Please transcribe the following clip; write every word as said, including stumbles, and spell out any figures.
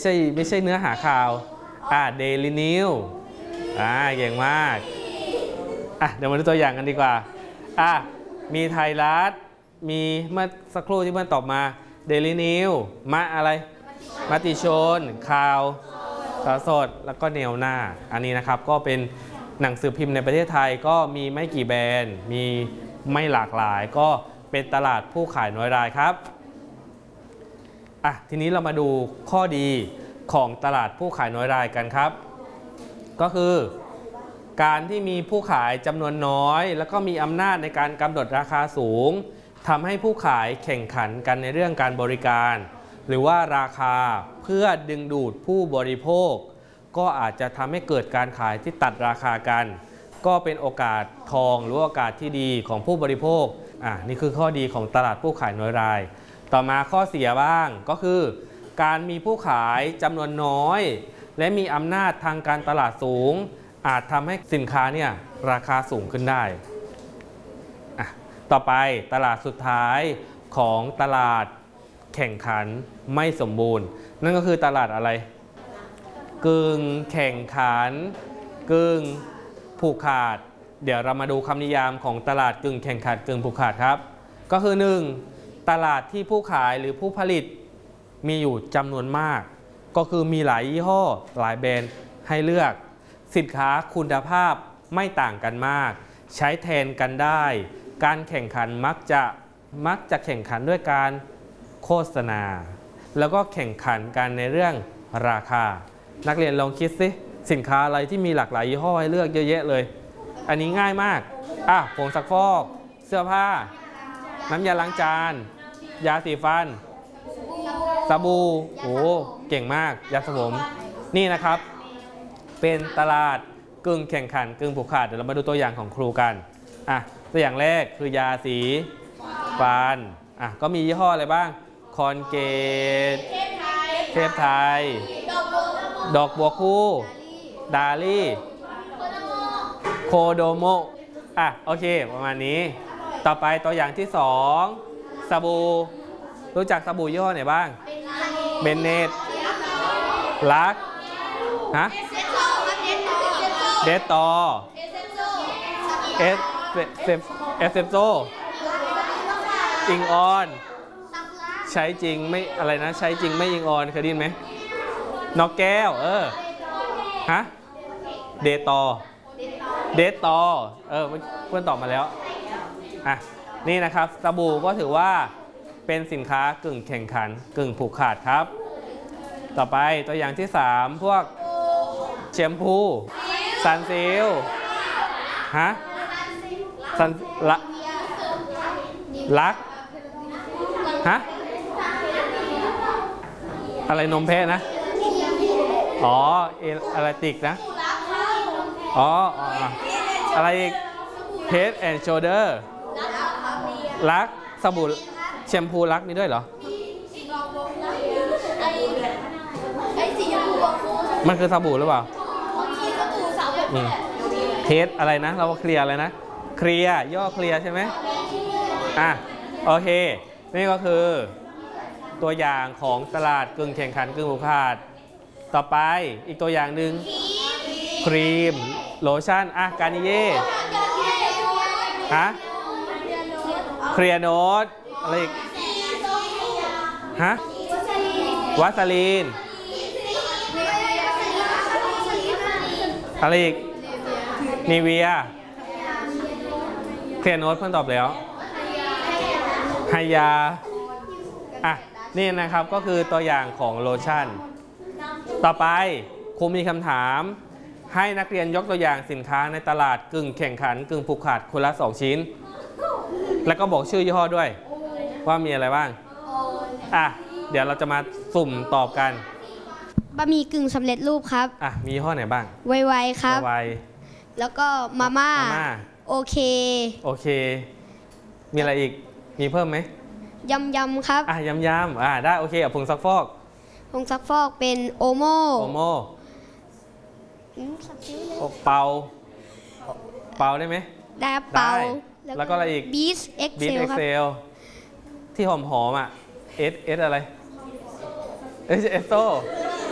ช่ไม่ใช่เนื้อหาข่าวอ่ะ Daily News อ่าเก่งมากอ่ะเดี๋ยวมาดูตัวอย่างกันดีกว่าอ่ะมีไทยรัฐมีเมื่อสักครู่ที่เพื่อนตอบมา Daily News มาอะไรมติชนข่าวข่าวสดแล้วก็แนวหน้าอันนี้นะครับก็เป็นหนังสือพิมพ์ในประเทศไทยก็มีไม่กี่แบรนด์มีไม่หลากหลายก็เป็นตลาดผู้ขายน้อยรายครับอ่ะทีนี้เรามาดูข้อดีของตลาดผู้ขายน้อยรายกันครับก็คือการที่มีผู้ขายจำนวนน้อยแล้วก็มีอำนาจในการกำหนดราคาสูงทำให้ผู้ขายแข่งขันกันในเรื่องการบริการหรือว่าราคาเพื่อดึงดูดผู้บริโภคก็อาจจะทำให้เกิดการขายที่ตัดราคากันก็เป็นโอกาสทองหรือโอกาสที่ดีของผู้บริโภคอ่ะนี่คือข้อดีของตลาดผู้ขายน้อยรายต่อมาข้อเสียบ้างก็คือการมีผู้ขายจำนวนน้อยและมีอำนาจทางการตลาดสูงอาจทำให้สินค้าเนี่ยราคาสูงขึ้นได้อ่ะต่อไปตลาดสุดท้ายของตลาดแข่งขันไม่สมบูรณ์นั่นก็คือตลาดอะไรกึ่งแข่งขันกึ่งผูกขาดเดี๋ยวเรามาดูคำนิยามของตลาดกึ่งแข่งขันกึ่งผูกขาดครับก็คือหนึ่งตลาดที่ผู้ขายหรือผู้ผลิตมีอยู่จำนวนมากก็คือมีหลายยี่ห้อหลายแบรนด์ให้เลือกสินค้าคุณภาพไม่ต่างกันมากใช้แทนกันได้การแข่งขันมักจะมักจะแข่งขันด้วยการโฆษณาแล้วก็แข่งขันกันในเรื่องราคานักเรียนลองคิดสิสินค้าอะไรที่มีหลากหลายยี่ห้อให้เลือกเยอะแยะเลยอันนี้ง่ายมากอ่ะผงซักฟอกเสื้อผ้าน้ำยาล้างจานยาสีฟันสบู่โอ้เก่งมากยาสระผมนี่นะครับเป็นตลาดกึ่งแข่งขันกึ่งผูกขาดเดี๋ยวเรามาดูตัวอย่างของครูกันอ่ะตัวอย่างแรกคือยาสีฟันอ่ะก็มียี่ห้ออะไรบ้างคอนเกตเทพไทยดอกบัวคู่ดาลี่โคโดโมอ่ะโอเคประมาณนี้ต่อไปตัวอย่างที่สองสบู่รู้จักสบู่ยี่ห้อไหนบ้างเบนเนตลักฮะเดตตอเอสเอสเซปโซอิงออนใช้จริงไม่อะไรนะใช้จริงไม่อิงออนเคยได้ยินไหมนกแก้วเออฮะเดตตอเดตตอเออเพื่อนตอบมาแล้วอ่ะนี่นะครับสบู่ก็ถือว่าเป็นสินค้ากึ่งแข่งขันกึ่งผูกขาดครับต่อไปตัวอย่างที่สามพวกแชมพูซันซิลฮะซันละลักฮะอะไรนมแพะนะอ๋อเออะไรติกนะอ๋ออะไรอีกเฮดแอนด์โชเดอร์ลักสบู่แชมพูลักมีด้วยเหรอมันคือสบู่หรือเปล่าเทสอะไรนะเราว่าเคลียร์อะไรนะเคลียร์ย่อเคลียร์ใช่ไหมอ่ะโอเคนี่ก็คือตัวอย่างของตลาดกึ่งแข่งขันกึ่งผูกขาดต่อไปอีกตัวอย่างหนึ่งครีมโลชั่นอ่ะการนิเย่ฮะเคลียร์โนตอะไรอีกฮะวัสลีนอะไรอีกนีเวียเคลียร์โนตเพิ่งตอบแล้วไฮยาอ่ะนี่นะครับก็คือตัวอย่างของโลชั่นต่อไปครูมีคำถามให้นักเรียนยกตัวอย่างสินค้าในตลาดกึ่งแข่งขันกึ่งผูกขาดคนละสองชิ้นแล้วก็บอกชื่อยี่ห้อด้วยว่ามีอะไรบ้างอ่ะเดี๋ยวเราจะมาสุ่มตอบกันบะหมี่กึ่งสำเร็จรูปครับอ่ะมียี่ห้อไหนบ้างไวๆครับไวแล้วก็มาม่าโอเคโอเคมีอะไรอีกมีเพิ่มไหมยำยำครับอ่ะยำยำอ่ะได้โอเคอ่ะผงซักฟอกผงซักฟอกเป็นโอโมโอโมเป่าเป่าได้ไหมได้เป่าแล้วก็อะไรอีกบีสเอ็กเซลที่หอมหอมอ่ะเอสเอสอะไรเอสเอสโซ